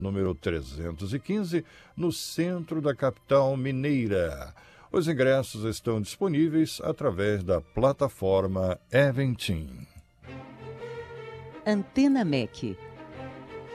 número 315, no centro da capital mineira. Os ingressos estão disponíveis através da plataforma Eventim. Antena MEC,